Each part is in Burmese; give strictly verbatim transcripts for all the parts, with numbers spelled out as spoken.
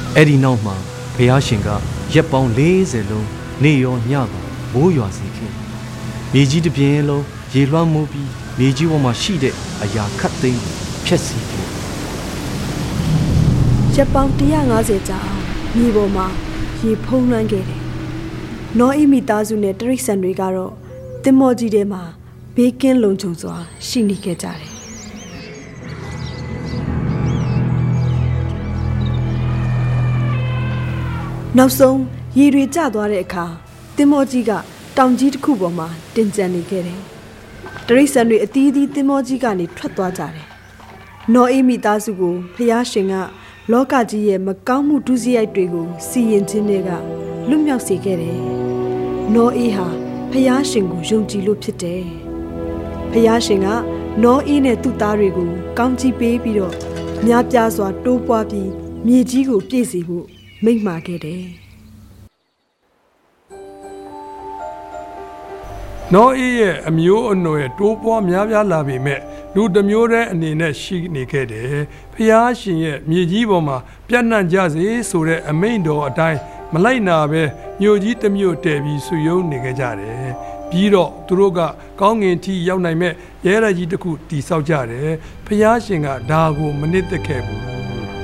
အဲ့ဒီနောက်မှာဘုရားရှင်ကရက်ပေါင်းလေးဆယ်လုံးနေရောညပါမိုးရွာစေခဲ့မြေကြီးတစ်ပြင်းလုံးရေလွှမ်းမိုးပြီးမြေကြီးပေါ်မှာရှိတဲ့အရာခတ်သိမ်းဖျက်ဆီးခဲ့ရက်ပေါင်းone hundred fiftyကြာမြေပေါ်မှာရေဖုံးလွှမ်းခဲ့တယ်နောအိမိသားစုနဲ့တရိษံတွေကတော့သင်္ဘောကြီးထဲမှာဘေးကင်းလုံခြုံစွာရှိနေခဲ့ကြတယ်နောက်ဆုံးရေတွေကျသွားတဲ့အခါသင်္ဘောကြီးကတောင်ကြီးတစ်ခုပေါ်မှာတင်ကျန်နေခဲ့တယ်တရိษံတွေအသီးသီးသင်္ဘောကြီးကနေထွက်သွားကြတယ်နောအိမိသားစုကိုဖျားရှင်ကလောကကြီးရဲ့မကောင်းမှုဒုစရိုက်တွေကိုစီရင်ခြင်းတွေကလွတ်မြောက်စေခဲ့တယ်နောအေးဟာဖျားရှင်ကိုယုံကြည်လို့ဖြစ်တယ်ဖျားရှင်ကနောအေးနဲ့သူ့သားတွေကိုကောင်းချီးပေးပြီးတော့များပြားစွာတိုးပွားပြီးမြေကြီးကိုပြည့်စေဖို့မိန့်မာခဲ့တယ်နောအေးရဲ့အမျိုးအနွယ်တိုးပွားများပြားလာပေမဲ့လူတစ်မျိုးတည်းအနေနဲ့ရှိနေခဲ့တယ်ဖျားရှင်ရဲ့မြေကြီးပေါ်မှာပြန့်နှံ့ကြစေဆိုတဲ့အမိန့်တော်အတိုင်းမလိုက်နာပဲမြို့ကြီးတစ်မြို့တည်ပြီးဆူယုံနေခဲ့ကြတယ်ပြီးတော့သူတို့ကကောင်းငင်ထီရောက်နိုင်မဲ့ရဲရကြီးတစ်ခုတည်ဆောက်ကြတယ်ဖျားရှင်ကဒါကိုမနစ်သက်ခဲ့ဘူး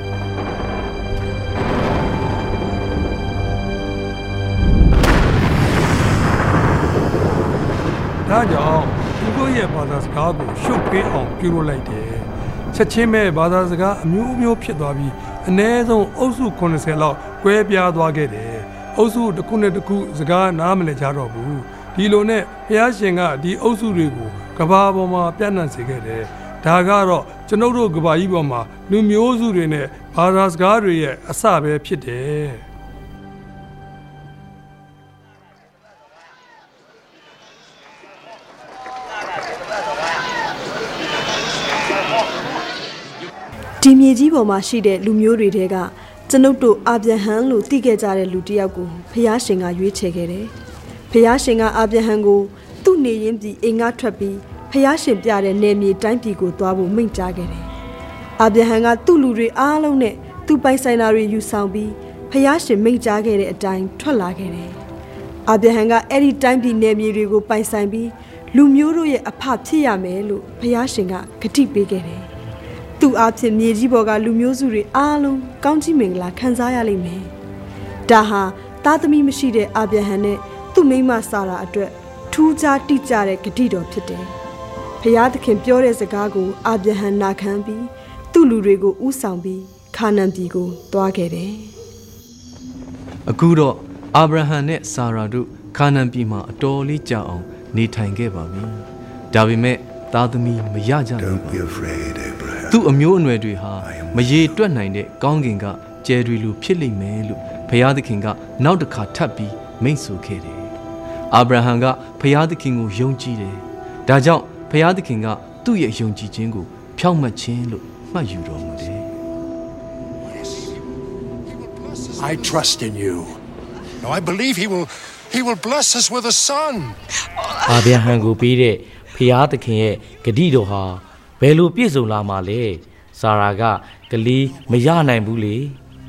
ဒါကြောင့်သူတို့ရဲ့ဘာသာစကားကိုရှုပ်ပေးအောင်ပြုလုပ်လိုက်တယ်ချက်ချင်းပဲဘာသာစကားအမျိုးမျိုးဖြစ်သွားပြီးအနည်းဆုံးအုပ်စုeightyလောက်ကွဲပြားသွားခဲ့တယ်အုပ်စုတစ်ခုနဲ့တစ်ခုစကားနားမလည်ကြတော့ဘူးဒီလိုနဲ့ဘုရားရှင်ကဒီအုပ်စုတွေကိုကဘာပေါ်မှာပြန့်နှံ့စေခဲ့တယ်ဒါကတော့ကျွန်ုပ်တို့ကဘာကြီးပေါ်မှာလူမျိုးစုတွေနဲ့ဘာသာစကားတွေရဲ့အစပဲဖြစ်တယ်ဒီမြေကြီးပေါ်မှာရှိတဲ့လူမျိုးတွေတဲကကျွန်ုပ်တို့အာဗြဟံလို့သိခဲ့ကြတဲ့လူတစ်ယောက်ကိုဖျားရှင်ကရွေးချယ်ခဲ့တယ်။ဖျားရှင်ကအာဗြဟံကိုသူ့နေရင်းပြည်အိမ်ကထွက်ပြီးဖျားရှင်ပြတဲ့နယ်မြေတိုင်းပြည်ကိုသွားဖို့မိန့်ကြားခဲ့တယ်။အာဗြဟံကသူ့လူတွေအားလုံးနဲ့သူ့ပိုင်ဆိုင်တာတွေယူဆောင်ပြီးဖျားရှင်မိန့်ကြားခဲ့တဲ့အတိုင်းထွက်လာခဲ့တယ်။အာဗြဟံကအဲ့ဒီတိုင်းပြည်နယ်မြေတွေကိုပိုင်ဆိုင်ပြီးလူမျိုးတို့ရဲ့အဖဖြစ်ရမယ်လို့ဖျားရှင်ကဂတိပေးခဲ့တယ်သူအဖြစ်မြေကြီးပေါ်ကလူမျိုးစုတွေအားလုံးကောင်းချီးမင်္ဂလာခံစားရလိမ့်မယ်။ဒါဟာသားသမီးမရှိတဲ့အာဗြဟံနဲ့သူ့မိန်းမစာရာအတွက်ထူးခြားတိကျတဲ့ဂတိတော်ဖြစ်တယ်။ဖျားသခင်ပြောတဲ့စကားကိုအာဗြဟံနာခံပြီးသူ့လူတွေကိုဥဆောင်ပြီးခါနန်ပြည်ကိုသွားခဲ့တယ်။အခုတော့အာဗြဟံနဲ့စာရာတို့ခါနန်ပြည်မှာအတော်လေးကြာအောင်နေထိုင်ခဲ့ပါပြီ။ဒါပေမဲ့သားသမီးမရကြဘူး။သူ့အမျိုးအနွယ်တွေဟာမရေတွက်နိုင်တဲ့ကောင်းကင်ကကျယ်တွေလိုဖြစ်လိမ့်မယ်လို့ဘုရားသခင်ကနောက်တစ်ခါထပ်ပြီးမိန့်ဆိုခဲ့တယ်။အာဗြဟံကဘုရားသခင်ကိုယုံကြည်တယ်။ဒါကြောင့်ဘုရားသခင်ကသူ့ရဲ့ယုံကြည်ခြင်းကိုဖြောင့်မတ်ခြင်းလို့မှတ်ယူတော်မူတယ်။ I trust in you. Now I believe he will he will bless us with a son. အာဗြဟံကိုပေးတဲ့ဖျားသခင်ရဲ့ဂတိတော်ဟာဘယ်လိုပြည့်စုံလာမှာလဲစာရာကကလေးမရနိုင်ဘူးလေ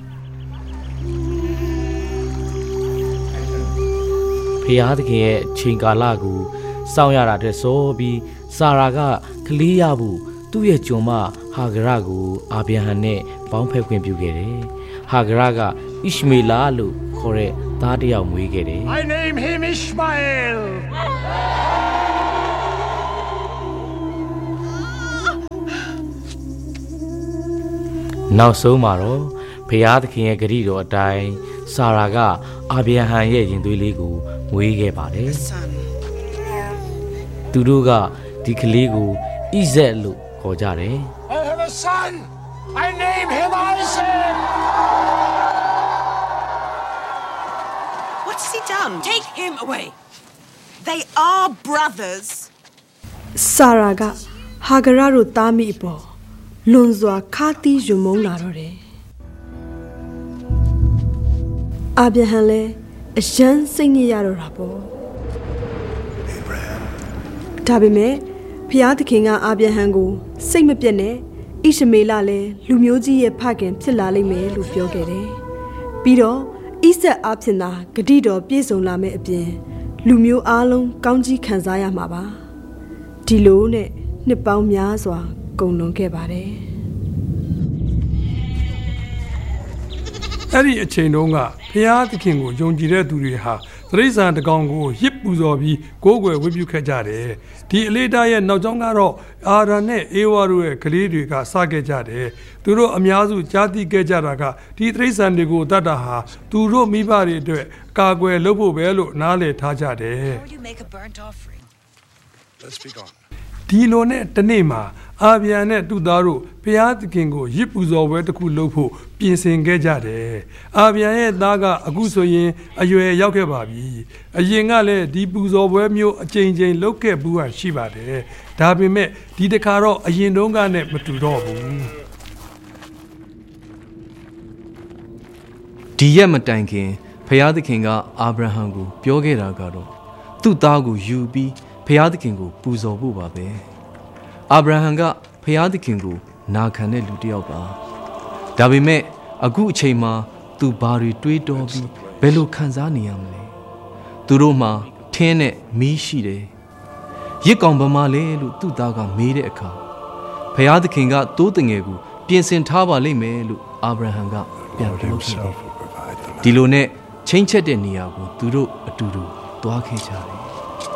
ဖျားသခင်ရဲ့ချိန်ကာလကိုစောင့်ရတာတဲ့ဆိုပြီးစာရာကကလေးရဖို့သူ့ရဲ့ကျွန်မဟာဂရကိုအာဗြဟံနဲ့ပေါင်းဖက်ခွင့်ပြုခဲ့တယ်ဟာဂရကဣရှမေလလို့ခေါ်တဲ့သားတစ်ယောက်မွေးခဲ့တယ် I name him Ishmael နောက်ဆုံးမှာတော့ဘုရားသခင်ရဲ့ဂရုတော်အတိုင်းစာရာကအာဗြဟံရဲ့ရင်သွေးလေးကိုမွေးခဲ့ပါတယ်သူတို့ကဒီကလေးကိုဣဇက်လို့ခေါ်ကြတယ် I have a son I name him Isaac What's he done? Take him away They are brothers စာရာကဟာဂရတို့သားမိအပေါ်လွန်စွာခါတီးယုံမုန်းလာတော့တယ်အာဗြဟံလည်းအယမ်းစိတ်ညစ်ရတော့တာပေါ့ဒါပေမဲ့ဖျားသခင်ကအာဗြဟံကိုစိတ်မပြတ်နဲ့ဣရှမေလလည်းလူမျိုးကြီးရဲ့ဖခင်ဖြစ်လာလိမ့်မယ်လို့ပြောခဲ့တယ်ပြီးတော့ဣဆက်အားဖြင့်သာဂတိတော်ပြည့်စုံလာမယ့်အပြင်လူမျိုးအားလုံးကောင်းကြီးခံစားရမှာပါဒီလိုနဲ့နှစ်ပေါင်းများစွာကုန်လွန်ခဲ့ပါတယ်အဲ့ဒီအချိန်တုန်းကဘုရားသခင်ကိုယုံကြည်တဲ့သူတွေဟာသရိษံတကောင်ကိုရစ်ပူဇော်ပြီးကိုးကွယ်ဝတ်ပြုခဲ့ကြတယ်ဒီအလေးထားရဲ့နောက်ကျောင်းကတော့အာရန်နဲ့အေဝါတို့ရဲ့ကလေးတွေကစခဲ့ကြတယ်သူတို့အများစုကြားသိခဲ့ကြတာကဒီသရိษံတွေကိုတတ်တာဟာသူတို့မိဘတွေအတွက်ကာကွယ်လုပ်ဖို့ပဲလို့နားလည်ထားကြတယ် Let's be gone. ဒီလိုနဲ့တနေ့မှာအာဗျာနဲ့သူ့သားတို့ဘုရားသခင်ကိုရစ်ပူဇော်ပွဲတစ်ခုလုပ်ဖို့ပြင်ဆင်ခဲ့ကြတယ်အာဗျာရဲ့သားကအခုဆိုရင်အရွယ်ရောက်ခဲ့ပါပြီအရင်ကလည်းဒီပူဇော်ပွဲမျိုးအချိန်ချင်းလုပ်ခဲ့ဘူးဟာရှိပါတယ်ဒါပေမဲ့ဒီတစ်ခါတော့အရင်တုန်းကနဲ့မတူတော့ဘူးဒီရက်မတိုင်ခင်ဘုရားသခင်ကအာဗြဟံကိုပြောခဲ့တာကတော့သူ့သားကိုယူပြီးဘုရားသခင်ကိုပူဇော်ဖို့ပါပဲအာဗြဟံကဘုရားသခင်ကိုနာခံတဲ့လူတစ်ယောက်ပါဒါပေမဲ့အခုအချိန်မှာသူဘာတွေတွေးတောပြီးဘယ်လိုခံစားနေရမလဲသူတို့မှာထင်းနဲ့မီးရှိတယ်ရစ်ကောင်ဗမာလဲလို့သူ့သားကမေးတဲ့အခါဘုရားသခင်ကတိုးတငယ်ကိုပြင်ဆင်ထားပါလိမ့်မယ်လို့အာဗြဟံကပြန်ပြောခဲ့တယ်ဒီလိုနဲ့ချင်းချက်တဲ့နေရာကိုသူတို့အတူတူသွားခဲ့ကြတယ်